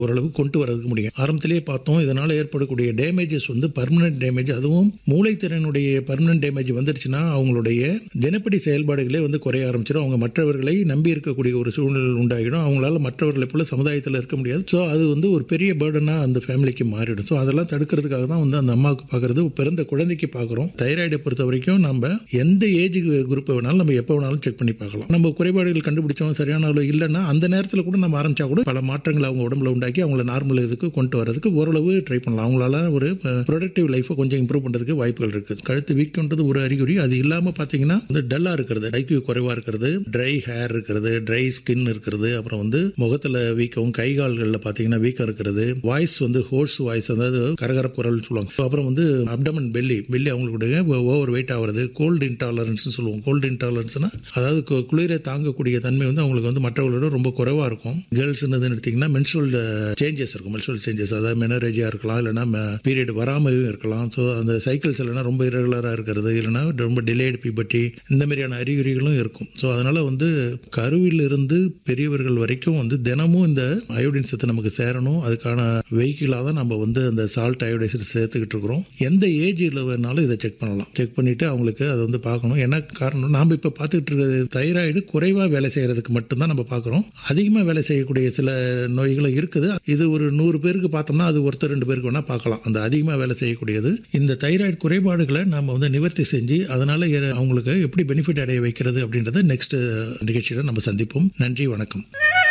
ஓரளவு கொண்டு வரதுக்கு முடியும். ஆரம்பத்திலேயே பார்த்தோம், இதனால் ஏற்படக்கூடிய டேமேஜஸ் வந்து பர்மனன்ட் டேமேஜ், அதுவும் மூளைத்திறனுடைய பர்மனன்ட் டேமேஜ் வந்துருச்சுன்னா அவங்களுடைய தினப்படி செயல்பாடுகளே வந்து குறைய ஆரம்பிச்சிடும். அவங்க மற்றவர்களை நம்பி இருக்கக்கூடிய ஒரு சூழ்நிலை உண்டாகிடும். அவங்களால மற்றவர்களை போல சமுதாயத்தில் இருக்க முடியாது. ஸோ அது வந்து ஒரு பெரிய பேர்டனாக அந்த ஃபேமிலிக்கு மாறிடும். ஸோ அதெல்லாம் தடுக்கிறதுக்காக தான் வந்து அந்த அம்மாவுக்கு பார்க்குறது, பிறந்த குழந்தைக்கு பார்க்குறோம். தைராய்டை பொறுத்த வரைக்கும் நம்ம எந்த ஏஜ் குரூப்பை வேணாலும் நம்ம எப்போ வேணாலும் செக் பண்ணி பார்க்கலாம். நம்ம குறைபாடுகள் கண்டுபிடிச்சோம் சரியான அளவு இல்லைன்னா அந்த நேரத்தில் கூட நம்ம ஆரம்பிச்சா கூட பல மாற்றங்கள் அவங்க உடம்புல உண்டாக்கி அவங்கள நார்மல் இதுக்கு கொண்டு வரதுக்கு ஓரளவு ட்ரை பண்ணலாம். அவங்களால ஒரு ப்ரொடக்டிவ் லைஃபை கொஞ்சம் இம்ப்ரூவ் பண்ணுறதுக்கு வாய்ப்புகள் இருக்குது. கழுத்து வீக்ன்றது ஒரு அறிகுறி. அது இல்லாமல் பார்த்தீங்கன்னா வந்து டல்லாக இருக்கிறது, ஐக்யூ குறைவாக இருக்கிறது, ட்ரை ஹேர் இருக்கிறது, ட்ரை ஸ்கின் இருக்கிறது, அப்புறம் வந்து முகத்தில் வீக்கம், கை கால்களில் பார்த்தீங்கன்னா வீக்கம் இருக்கிறது, வாய்ஸ் வந்து ஹோர்ஸ் வாய்ஸ், அதாவது கரகர குரல் சொல்லுவாங்க. அப்புறம் வந்து அப்டமன் பெல்லி அவங்களுடைய ஓவர் வெயிட் ஆகிறது, கோல்டு இன்டாலரன்ஸ் சொல்லுவோம். கோல்டு இன்டாலரன்ஸ்னா அதாவது குளிரை தாங்கக்கூடிய தன்மை வந்து அவங்களுக்கு வந்து மற்றவர்களோட ரொம்ப குறைவாக இருக்கும். கேர்ள்ஸ் எடுத்தீங்கன்னா மென்சுரல் சேஞ்சஸ் இருக்கும். மென்சுரல் சேஞ்சஸ் அதாவது மெனரேஜியாக இருக்கலாம், இல்லைனா பீரியட் வராமலும் இருக்கலாம். ஸோ அந்த சைக்கிள்ஸ் இல்லைனா ரொம்ப இரகுலராக இருக்கிறது, இல்லைனா ரொம்ப டிலேடு பிபட்டி, இந்த மாதிரியான அறிகுறிகளும் இருக்கும். ஸோ அதனால் வந்து கருவிலிருந்து பெரியவர்கள் வரைக்கும் வந்து தினமும் இந்த அயோடின் சத்து நமக்கு சேரணும். அதுக்கான வெஹிக்கிளாக தான் நம்ம வந்து அந்த சால்ட் அயோடைசர் சேர்த்துக்கிட்டு இருக்கிறோம். எந்த ஏஜில் வேணாலும் இதை செக் பண்ணலாம். செக் பண்ணிவிட்டு அவங்களுக்கு அதை வந்து பார்க்கணும். என்ன காரணம், நாம் இப்போ பார்த்துக்கிட்டு இருக்கிறது தைராய்டு குறைவாக வேலை செய்கிறதுக்கு மட்டும்தான் நம்ம பார்க்குறோம். அதிகமாக வேலை செய்யக்கூடிய சில நோய்களும் இருக்குது. இது ஒரு 100 பேருக்கு பார்த்தோம்னா அது ஒருத்தர் 2 பேருக்கு வேணால் பார்க்கலாம். அந்த அதிகமாக வேலை செய்யக்கூடியது. இந்த தைராய்டு குறைபாடுகளை நம்ம வந்து நிவர்த்தி செஞ்சு அதனால் அவங்களுக்கு எப்படி பெனிஃபிட் அடைய வைக்கிறது அப்படின்றத நெக்ஸ்ட் நிகழ்ச்சியில் நம்ம சந்திப்போம். நன்றி, வணக்கம்.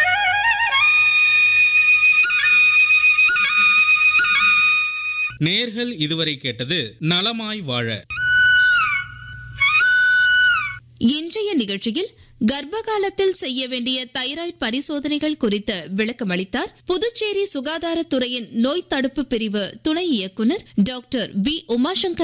நேர்கள் இதுவரை கேட்டது நலமாய் வாழ. இன்றைய நிகழ்ச்சியில் கர்ப்ப காலத்தில் செய்ய வேண்டிய தைராய்டு பரிசோதனைகள் குறித்து விளக்கமளித்தார் புதுச்சேரி சுகாதாரத்துறையின் நோய் தடுப்பு பிரிவு துணை இயக்குனர் டாக்டர் வி. உமாசங்கர்